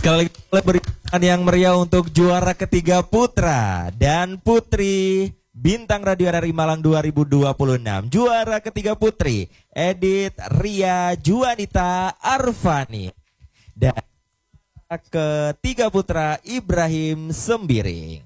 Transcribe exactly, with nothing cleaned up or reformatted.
Sekali lagi berikan yang meriah untuk juara ketiga putra dan putri Bintang Radio R R I Malang dua ribu dua puluh enam. Juara ketiga putri Edith Ria Juanita Arfani. Dan ketiga putra Ibrahim Sembiring.